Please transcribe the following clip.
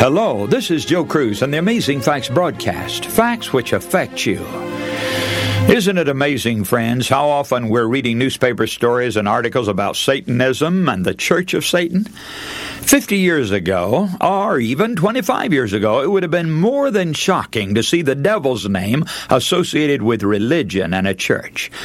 Hello, this is Joe Cruz and the Amazing Facts broadcast, facts which affect you. Isn't it amazing, friends, how often we're reading newspaper stories and articles about Satanism and the Church of Satan? 50 years ago, or even 25 years ago, it would have been more than shocking to see the devil's name associated with religion and a church.